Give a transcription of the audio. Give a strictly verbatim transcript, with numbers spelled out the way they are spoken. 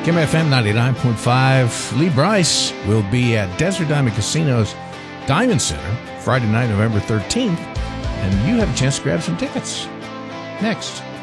Kim F M ninety-nine point five. Lee Brice will be at Desert Diamond Casino's Diamond Center Friday night, November thirteenth, and you have a chance to grab some tickets. Next.